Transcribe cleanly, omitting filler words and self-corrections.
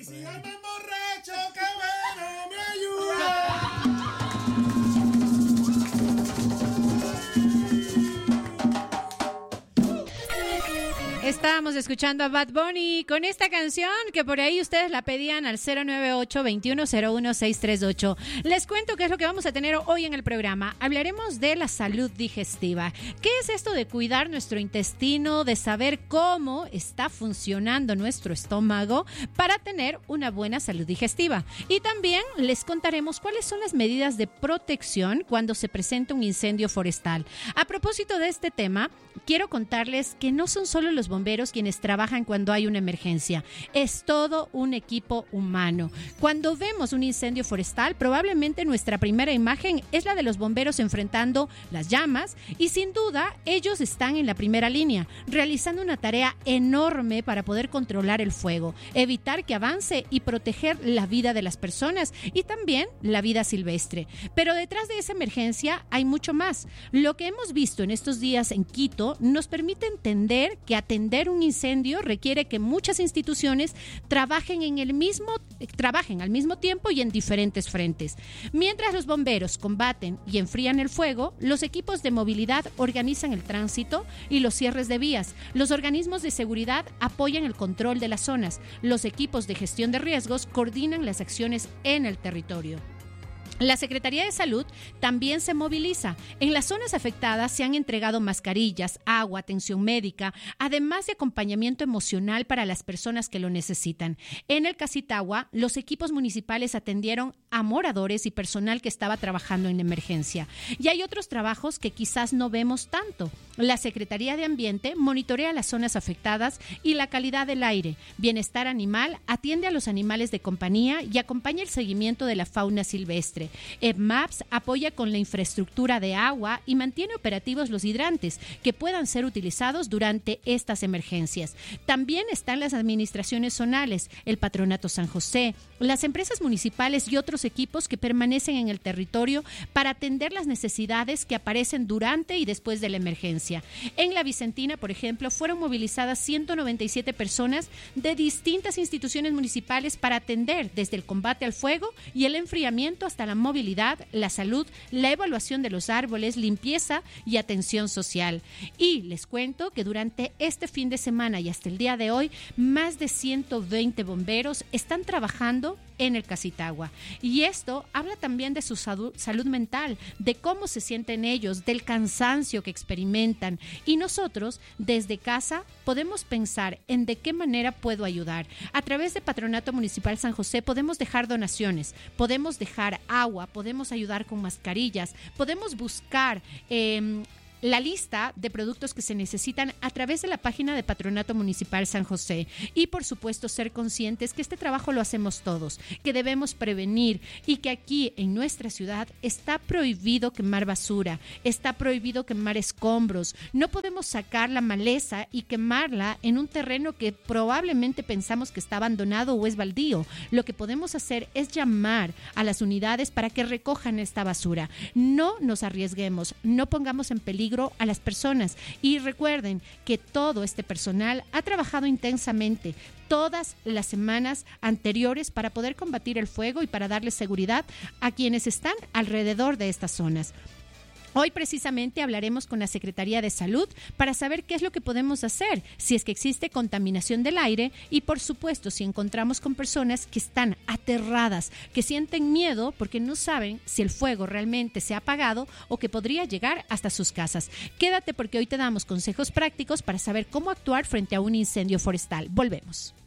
si llaman borracho, qué bueno, me ayuda. Estábamos escuchando a Bad Bunny con esta canción que por ahí ustedes la pedían al 098-2101-638. Les cuento qué es lo que vamos a tener hoy en el programa. Hablaremos de la salud digestiva. ¿Qué es esto de cuidar nuestro intestino, de saber cómo está funcionando nuestro estómago para tener una buena salud digestiva? Y también les contaremos cuáles son las medidas de protección cuando se presenta un incendio forestal. A propósito de este tema, quiero contarles que no son solo los bomberos quienes trabajan cuando hay una emergencia. Es todo un equipo humano. Cuando vemos un incendio forestal, probablemente nuestra primera imagen es la de los bomberos enfrentando las llamas y sin duda ellos están en la primera línea, realizando una tarea enorme para poder controlar el fuego, evitar que avance y proteger la vida de las personas y también la vida silvestre. Pero detrás de esa emergencia hay mucho más. Lo que hemos visto en estos días en Quito nos permite entender que atender un incendio requiere que muchas instituciones trabajen al mismo tiempo y en diferentes frentes. Mientras los bomberos combaten y enfrían el fuego, los equipos de movilidad organizan el tránsito y los cierres de vías. Los organismos de seguridad apoyan el control de las zonas. Los equipos de gestión de riesgos coordinan las acciones en el territorio. La Secretaría de Salud también se moviliza. En las zonas afectadas se han entregado mascarillas, agua, atención médica, además de acompañamiento emocional para las personas que lo necesitan. En el Casitagua, los equipos municipales atendieron a moradores y personal que estaba trabajando en emergencia. Y hay otros trabajos que quizás no vemos tanto. La Secretaría de Ambiente monitorea las zonas afectadas y la calidad del aire. Bienestar Animal atiende a los animales de compañía y acompaña el seguimiento de la fauna silvestre. EPMAPS apoya con la infraestructura de agua y mantiene operativos los hidrantes que puedan ser utilizados durante estas emergencias. También están las administraciones zonales, el Patronato San José, las empresas municipales y otros equipos que permanecen en el territorio para atender las necesidades que aparecen durante y después de la emergencia. En La Vicentina, por ejemplo, fueron movilizadas 197 personas de distintas instituciones municipales para atender desde el combate al fuego y el enfriamiento hasta la movilidad, la salud, la evaluación de los árboles, limpieza y atención social. Y les cuento que durante este fin de semana y hasta el día de hoy, más de 120 bomberos están trabajando en el Casitagua. Y esto habla también de su salud mental, de cómo se sienten ellos, del cansancio que experimentan. Y nosotros, desde casa, podemos pensar en de qué manera puedo ayudar. A través de Patronato Municipal San José podemos dejar donaciones, podemos dejar agua, podemos ayudar con mascarillas, podemos buscar la lista de productos que se necesitan a través de la página de Patronato Municipal San José y por supuesto ser conscientes que este trabajo lo hacemos todos, que debemos prevenir y que aquí en nuestra ciudad está prohibido quemar basura, está prohibido quemar escombros, no podemos sacar la maleza y quemarla en un terreno que probablemente pensamos que está abandonado o es baldío. Lo que podemos hacer es llamar a las unidades para que recojan esta basura. No nos arriesguemos, no pongamos en peligro a las personas y recuerden que todo este personal ha trabajado intensamente todas las semanas anteriores para poder combatir el fuego y para darle seguridad a quienes están alrededor de estas zonas. Hoy precisamente hablaremos con la Secretaría de Salud para saber qué es lo que podemos hacer si es que existe contaminación del aire y por supuesto si encontramos con personas que están aterradas, que sienten miedo porque no saben si el fuego realmente se ha apagado o que podría llegar hasta sus casas. Quédate porque hoy te damos consejos prácticos para saber cómo actuar frente a un incendio forestal. Volvemos.